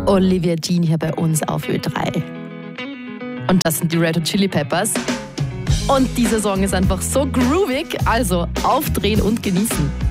Olivia Jean hier bei uns auf Ö3. Und das sind die Red Hot Chili Peppers. Und dieser Song ist einfach so groovig, also aufdrehen und genießen.